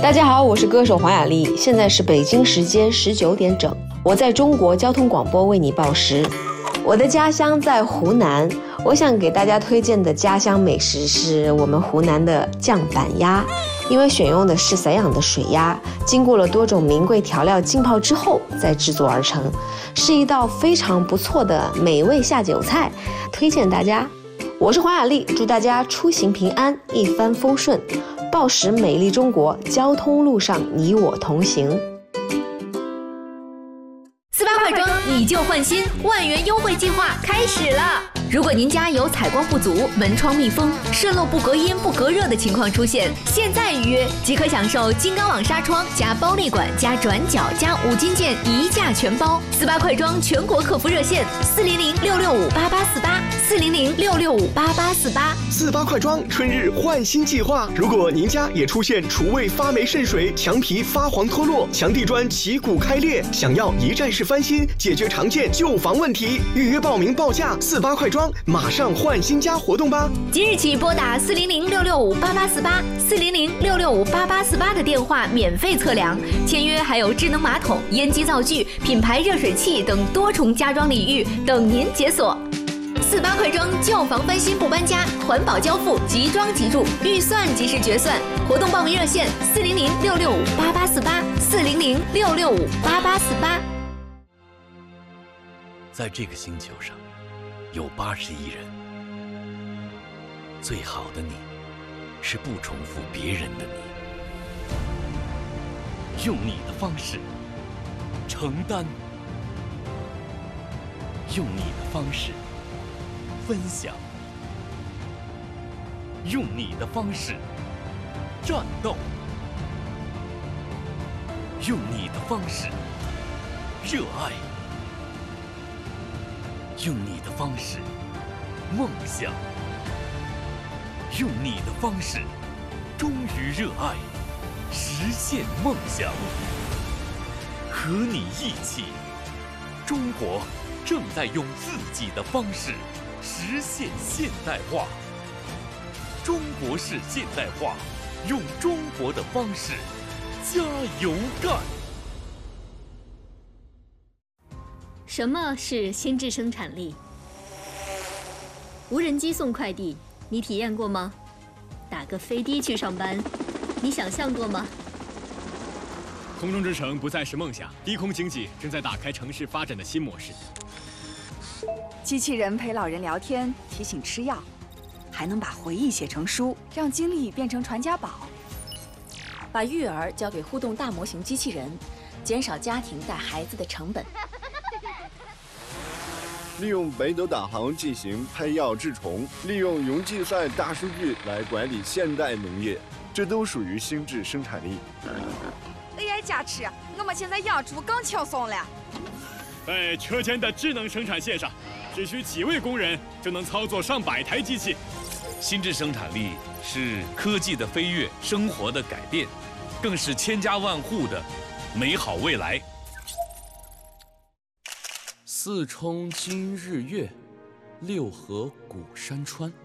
大家好，我是歌手黄雅莉，现在是北京时间19点整，我在中国交通广播为你报时。我的家乡在湖南，我想给大家推荐的家乡美食是我们湖南的酱板鸭，因为选用的是散养的水鸭，经过了多种名贵调料浸泡之后再制作而成，是一道非常不错的美味下酒菜，推荐大家。我是黄雅莉，祝大家出行平安，一帆风顺，报时美丽中国，交通路上你我同行。 48块装你就换新，万元优惠计划开始了！如果您家有采光不足、门窗密封、渗漏不隔音不隔热的情况出现，现在预约即可享受金刚网纱窗加包立管加转角加5金件一价全包。48块装全国客服热线 400-665-8848，400-665-8848。48块装春日换新计划，如果您家也出现厨卫发霉渗水、墙皮发黄脱落、墙地砖起骨开裂，想要一站式翻新，解决常见旧房问题，预约报名报价48块装，马上换新家活动吧！ 即日起拨打400-665-8848，400-665-8848的电话免费测量，签约还有智能马桶、烟机灶具、品牌热水器等多重家装礼遇等您解锁。48块装旧房翻新不搬家，环保交付，即装即住，预算即时决算。活动报名热线400-665-8848，400-665-8848。 在这个星球上，有80亿人。最好的你，是不重复别人的你，用你的方式承担，用你的方式分享，用你的方式战斗，用你的方式热爱，用你的方式梦想，用你的方式忠于热爱，实现梦想。和你一起，中国正在用自己的方式实现现代化。中国式现代化，用中国的方式加油干。 什么是心智生产力？无人机送快递，你体验过吗？打个飞的去上班，你想象过吗？ 空中之城不再是梦想，低空经济正在打开城市发展的新模式。 机器人陪老人聊天，提醒吃药，还能把回忆写成书，让经历变成传家宝。 把育儿交给互动大模型机器人，减少家庭带孩子的成本。 利用北斗导航进行配药治虫，利用云计算大数据来管理现代农业，这都属于心智生产力。 AI 加持，我们现在养猪更轻松了。 在车间的智能生产线上，只需几位工人就能操作上百台机器。 心智生产力是科技的飞跃，生活的改变，更是千家万户的美好未来。 四冲今日月，六合古山川。